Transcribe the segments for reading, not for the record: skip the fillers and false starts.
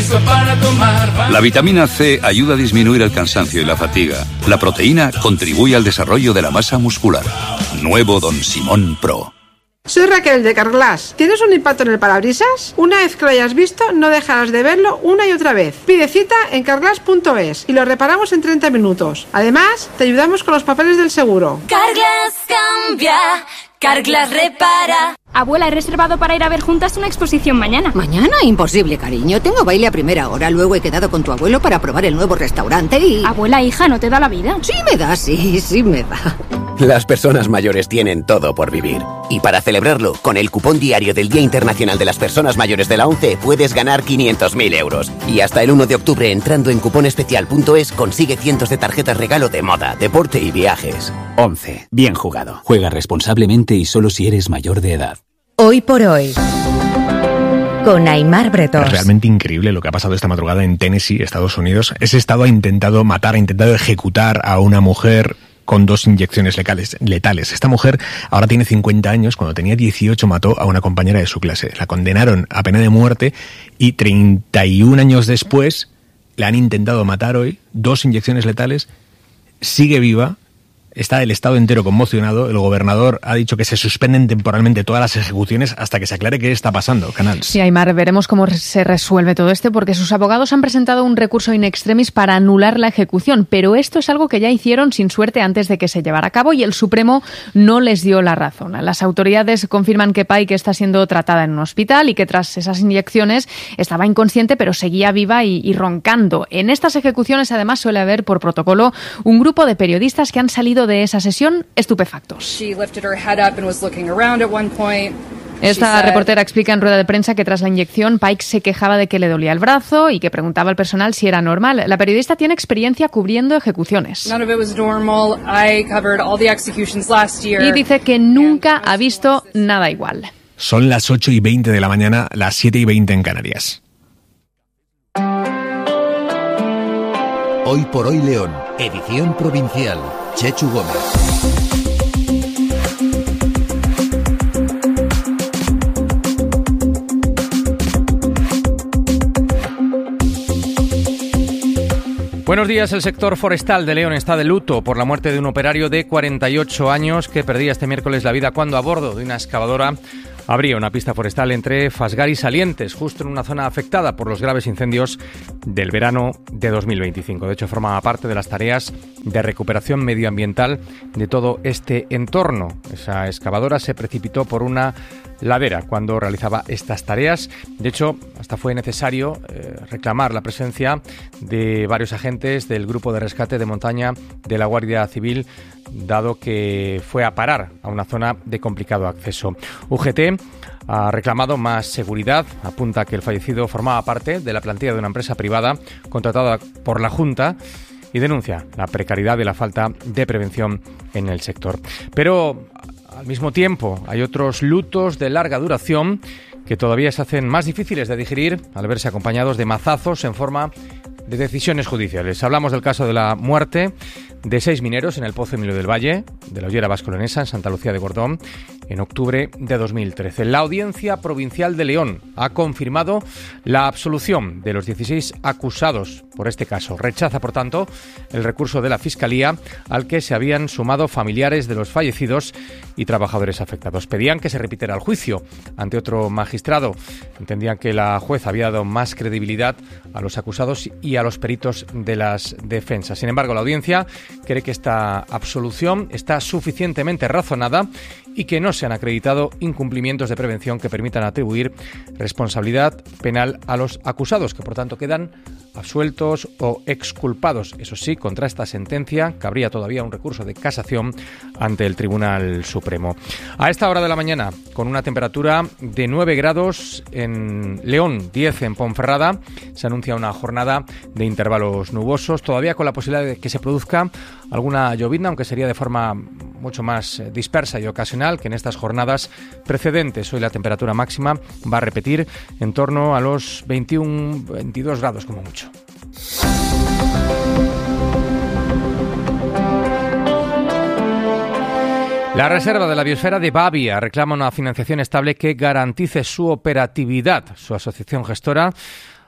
eso para tomar. La vitamina C ayuda a disminuir el cansancio y la fatiga. La proteína contribuye al desarrollo de la masa muscular. Nuevo Don Simón Pro. Soy Raquel de Carglass. ¿Tienes un impacto en el parabrisas? Una vez que lo hayas visto, no dejarás de verlo una y otra vez. Pide cita en carglass.es y lo reparamos en 30 minutos. Además, te ayudamos con los papeles del seguro. Carglass cambia, Carglass repara. Abuela, he reservado para ir a ver juntas una exposición mañana. ¿Mañana? Imposible, cariño. Tengo baile a primera hora. Luego he quedado con tu abuelo para probar el nuevo restaurante y... Abuela, hija, ¿no te da la vida? Sí me da, sí me da. Las personas mayores tienen todo por vivir. Y para celebrarlo, con el cupón diario del Día Internacional de las Personas Mayores de la ONCE puedes ganar 500.000 euros. Y hasta el 1 de octubre, entrando en cuponespecial.es, consigue cientos de tarjetas regalo de moda, deporte y viajes. ONCE. Bien jugado. Juega responsablemente y solo si eres mayor de edad. Hoy por hoy, con Aimar Bretos. Es realmente increíble lo que ha pasado esta madrugada en Tennessee, Estados Unidos. Ese estado ha intentado matar, ha intentado ejecutar a una mujer con 2 inyecciones letales. Esta mujer ahora tiene 50 años. Cuando tenía 18 mató a una compañera de su clase. La condenaron a pena de muerte y 31 años después la han intentado matar hoy. 2 inyecciones letales. Sigue viva. Está el estado entero conmocionado. El gobernador ha dicho que se suspenden temporalmente todas las ejecuciones hasta que se aclare qué está pasando. Canals. Sí, Aimar, veremos cómo se resuelve todo esto, porque sus abogados han presentado un recurso in extremis para anular la ejecución, pero esto es algo que ya hicieron sin suerte antes de que se llevara a cabo y el Supremo no les dio la razón. Las autoridades confirman que Pike está siendo tratada en un hospital y que tras esas inyecciones estaba inconsciente, pero seguía viva y roncando. En estas ejecuciones, además, suele haber por protocolo un grupo de periodistas que han salido de esa sesión estupefactos. Esta reportera explica en rueda de prensa que tras la inyección Pike se quejaba de que le dolía el brazo y que preguntaba al personal si era normal. La periodista tiene experiencia cubriendo ejecuciones. Y dice que nunca ha visto nada igual. Son las 8:20 de la mañana, las 7:20 en Canarias. Hoy por hoy León, edición provincial. Chechu Gómez. Buenos días. El sector forestal de León está de luto por la muerte de un operario de 48 años que perdía este miércoles la vida cuando a bordo de una excavadora abría una pista forestal entre Fasgar y Salientes, justo en una zona afectada por los graves incendios del verano de 2025. De hecho, formaba parte de las tareas de recuperación medioambiental de todo este entorno. Esa excavadora se precipitó por una ladera cuando realizaba estas tareas. De hecho, hasta fue necesario reclamar la presencia de varios agentes del Grupo de Rescate de Montaña de la Guardia Civil, dado que fue a parar a una zona de complicado acceso. UGT ha reclamado más seguridad, apunta que el fallecido formaba parte de la plantilla de una empresa privada contratada por la Junta y denuncia la precariedad y la falta de prevención en el sector. Pero al mismo tiempo hay otros lutos de larga duración que todavía se hacen más difíciles de digerir al verse acompañados de mazazos en forma de decisiones judiciales. Hablamos del caso de la muerte de 6 mineros en el Pozo Emilio del Valle, de la Ollera Vascolonesa, en Santa Lucía de Gordón, en octubre de 2013. La Audiencia Provincial de León ha confirmado la absolución de los 16 acusados por este caso. Rechaza, por tanto, el recurso de la Fiscalía al que se habían sumado familiares de los fallecidos y trabajadores afectados. Pedían que se repitiera el juicio ante otro magistrado. Entendían que la jueza había dado más credibilidad a los acusados y a los peritos de las defensas. Sin embargo, la Audiencia cree que esta absolución está suficientemente razonada y que no se han acreditado incumplimientos de prevención que permitan atribuir responsabilidad penal a los acusados, que por tanto quedan absueltos o exculpados. Eso sí, contra esta sentencia cabría todavía un recurso de casación ante el Tribunal Supremo. A esta hora de la mañana, con una temperatura de 9 grados en León, 10 en Ponferrada, se anuncia una jornada de intervalos nubosos, todavía con la posibilidad de que se produzca alguna llovizna, aunque sería de forma mucho más dispersa y ocasional que en estas jornadas precedentes. Hoy la temperatura máxima va a repetir en torno a los 21-22 grados como mucho. La Reserva de la Biosfera de Babia reclama una financiación estable que garantice su operatividad. Su asociación gestora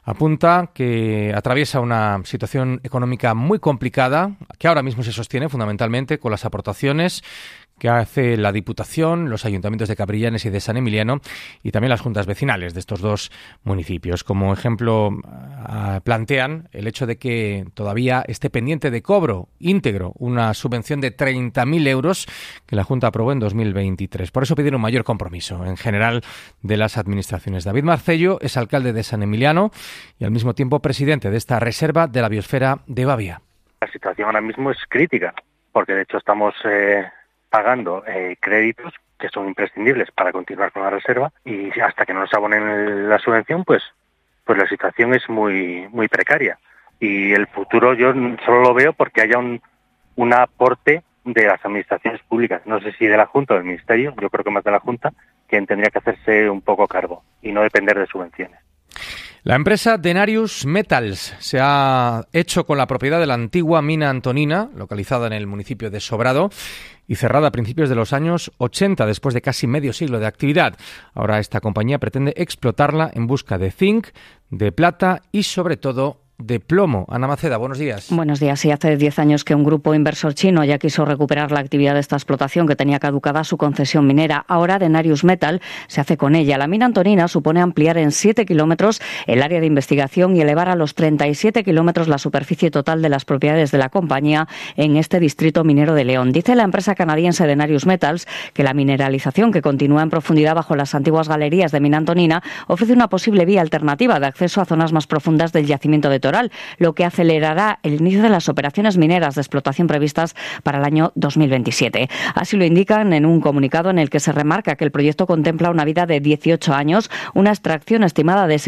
apunta que atraviesa una situación económica muy complicada, que ahora mismo se sostiene fundamentalmente con las aportaciones que hace la Diputación, los ayuntamientos de Cabrillanes y de San Emiliano y también las juntas vecinales de estos dos municipios. Como ejemplo, plantean el hecho de que todavía esté pendiente de cobro íntegro una subvención de 30.000 euros que la Junta aprobó en 2023. Por eso pidieron un mayor compromiso en general de las administraciones. David Marcello es alcalde de San Emiliano y al mismo tiempo presidente de esta reserva de la biosfera de Babia. La situación ahora mismo es crítica, porque de hecho estamos pagando créditos que son imprescindibles para continuar con la reserva, y hasta que no nos abonen la subvención, pues la situación es muy precaria. Y el futuro yo solo lo veo porque haya un aporte de las administraciones públicas, no sé si de la Junta o del Ministerio, yo creo que más de la Junta, quien tendría que hacerse un poco cargo y no depender de subvenciones. La empresa Denarius Metals se ha hecho con la propiedad de la antigua mina Antonina, localizada en el municipio de Sobrado, y cerrada a principios de los años 80, después de casi medio siglo de actividad. Ahora esta compañía pretende explotarla en busca de zinc, de plata y sobre todo de plomo. Ana Maceda, buenos días. Buenos días. Sí, hace 10 años que un grupo inversor chino ya quiso recuperar la actividad de esta explotación que tenía caducada su concesión minera. Ahora Denarius Metal se hace con ella. La mina Antonina supone ampliar en 7 kilómetros el área de investigación y elevar a los 37 kilómetros la superficie total de las propiedades de la compañía en este distrito minero de León. Dice la empresa canadiense Denarius Metals que la mineralización, que continúa en profundidad bajo las antiguas galerías de mina Antonina, ofrece una posible vía alternativa de acceso a zonas más profundas del yacimiento de Toral, lo que acelerará el inicio de las operaciones mineras de explotación previstas para el año 2027. Así lo indican en un comunicado en el que se remarca que el proyecto contempla una vida de 18 años, una extracción estimada de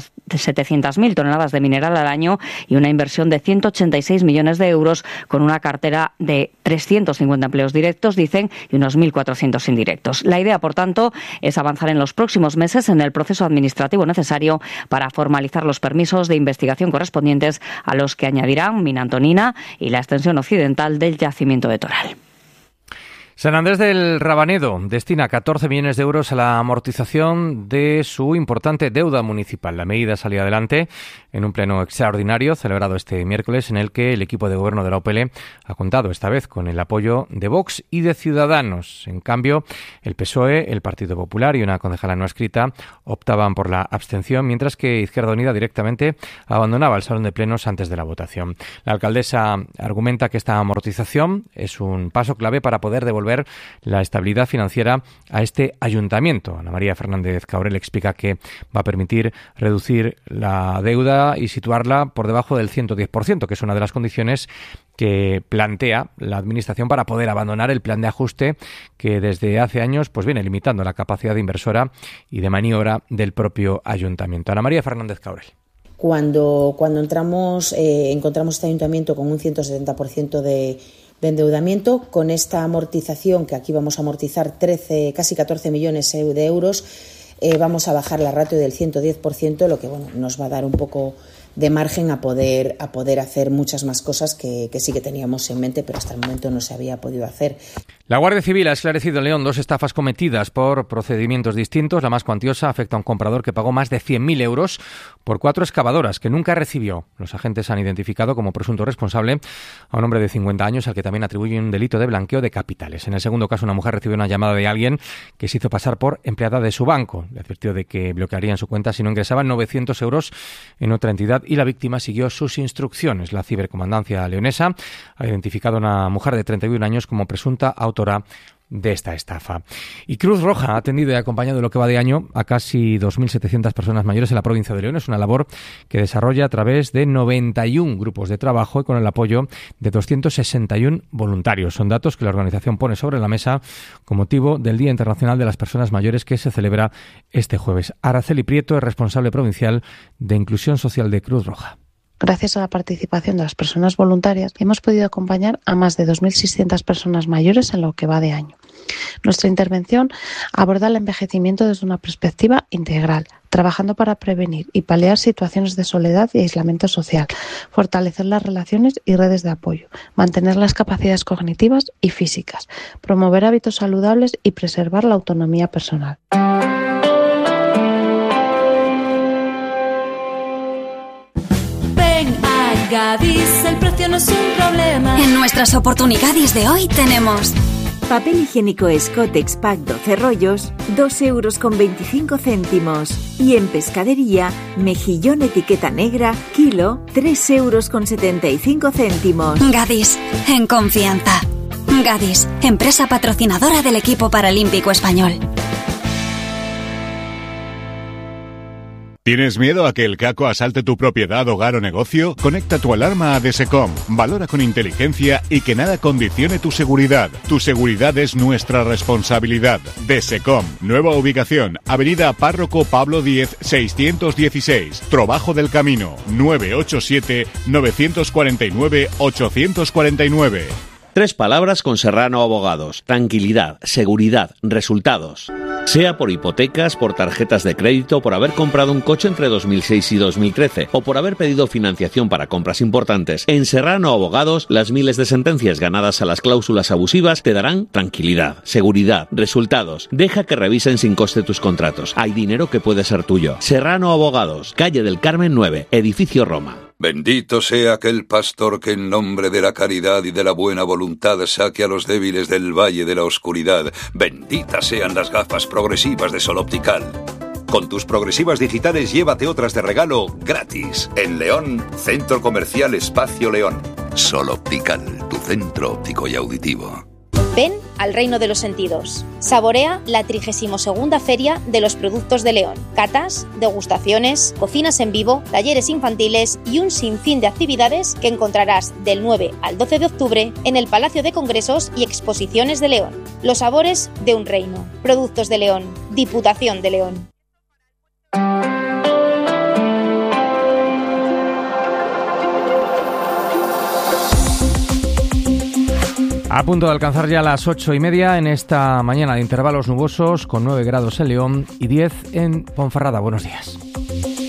700.000 toneladas de mineral al año y una inversión de 186 millones de euros con una cartera de 350 empleos directos, dicen, y unos 1.400 indirectos. La idea, por tanto, es avanzar en los próximos meses en el proceso administrativo necesario para formalizar los permisos de investigación correspondientes a los que añadirán mina Antonina y la extensión occidental del yacimiento de Toral. San Andrés del Rabanedo destina 14 millones de euros a la amortización de su importante deuda municipal. La medida salió adelante en un pleno extraordinario celebrado este miércoles en el que el equipo de gobierno de la UPL ha contado esta vez con el apoyo de Vox y de Ciudadanos. En cambio, el PSOE, el Partido Popular y una concejala no escrita optaban por la abstención, mientras que Izquierda Unida directamente abandonaba el salón de plenos antes de la votación. La alcaldesa argumenta que esta amortización es un paso clave para poder devolver la estabilidad financiera a este ayuntamiento. Ana María Fernández Caurel explica que va a permitir reducir la deuda y situarla por debajo del 110%, que es una de las condiciones que plantea la Administración para poder abandonar el plan de ajuste que desde hace años pues viene limitando la capacidad inversora y de maniobra del propio ayuntamiento. Ana María Fernández Caurel. Cuando entramos, encontramos este ayuntamiento con un 170% de endeudamiento. Con esta amortización, que aquí vamos a amortizar casi 14 millones de euros, vamos a bajar la ratio del 110%, lo que nos va a dar un poco de margen a poder hacer muchas más cosas que sí que teníamos en mente, pero hasta el momento no se había podido hacer. La Guardia Civil ha esclarecido en León 2 estafas cometidas por procedimientos distintos. La más cuantiosa afecta a un comprador que pagó más de 100.000 euros por 4 excavadoras que nunca recibió. Los agentes han identificado como presunto responsable a un hombre de 50 años al que también atribuyen un delito de blanqueo de capitales. En el segundo caso, una mujer recibió una llamada de alguien que se hizo pasar por empleada de su banco. Le advirtió de que bloquearían su cuenta si no ingresaban 900 euros en otra entidad y la víctima siguió sus instrucciones. La cibercomandancia leonesa ha identificado a una mujer de 31 años como presunta autora de esta estafa. Y Cruz Roja ha atendido y acompañado lo que va de año a casi 2.700 personas mayores en la provincia de León. Es una labor que desarrolla a través de 91 grupos de trabajo y con el apoyo de 261 voluntarios. Son datos que la organización pone sobre la mesa con motivo del Día Internacional de las Personas Mayores, que se celebra este jueves. Araceli Prieto es responsable provincial de Inclusión Social de Cruz Roja. Gracias a la participación de las personas voluntarias, hemos podido acompañar a más de 2.600 personas mayores en lo que va de año. Nuestra intervención aborda el envejecimiento desde una perspectiva integral, trabajando para prevenir y paliar situaciones de soledad y aislamiento social, fortalecer las relaciones y redes de apoyo, mantener las capacidades cognitivas y físicas, promover hábitos saludables y preservar la autonomía personal. Gadis, el precio no es un problema. En nuestras oportunidades de hoy tenemos papel higiénico Scottex Pack 12 rollos, 2,25 €. Y en pescadería, mejillón etiqueta negra, kilo, 3,75 €. Gadis, en confianza. Gadis, empresa patrocinadora del equipo paralímpico español. ¿Tienes miedo a que el caco asalte tu propiedad, hogar o negocio? Conecta tu alarma a Desecom. Valora con inteligencia y que nada condicione tu seguridad. Tu seguridad es nuestra responsabilidad. Desecom. Nueva ubicación. Avenida Párroco Pablo X, 616. Trobajo del Camino. 987-949-849. 3 palabras con Serrano Abogados. Tranquilidad, seguridad, resultados. Sea por hipotecas, por tarjetas de crédito, por haber comprado un coche entre 2006 y 2013 o por haber pedido financiación para compras importantes, en Serrano Abogados las miles de sentencias ganadas a las cláusulas abusivas te darán tranquilidad, seguridad, resultados. Deja que revisen sin coste tus contratos. Hay dinero que puede ser tuyo. Serrano Abogados, calle del Carmen 9, edificio Roma. Bendito sea aquel pastor que en nombre de la caridad y de la buena voluntad saque a los débiles del valle de la oscuridad. Benditas sean las gafas progresivas de Sol Optical. Con tus progresivas digitales llévate otras de regalo gratis. En León, Centro Comercial Espacio León. Sol Optical, tu centro óptico y auditivo. Ven al reino de los sentidos. Saborea la 32ª Feria de los Productos de León. Catas, degustaciones, cocinas en vivo, talleres infantiles y un sinfín de actividades que encontrarás del 9 al 12 de octubre en el Palacio de Congresos y Exposiciones de León. Los sabores de un reino. Productos de León. Diputación de León. A punto de alcanzar ya las 8:30 en esta mañana de intervalos nubosos, con 9 grados en León y 10 en Ponferrada. Buenos días.